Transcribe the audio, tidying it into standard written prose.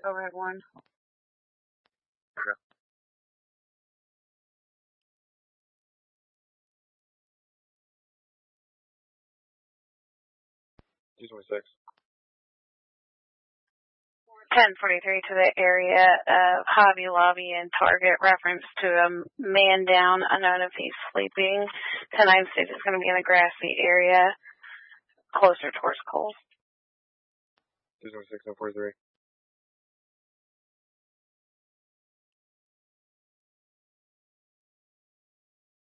Overhead 1. Okay. G26. 1043 to the area of Hobby Lobby and Target, reference to a man down, unknown if he's sleeping. 1096 is going to be in the grassy area, closer towards Cole. G26 and 43.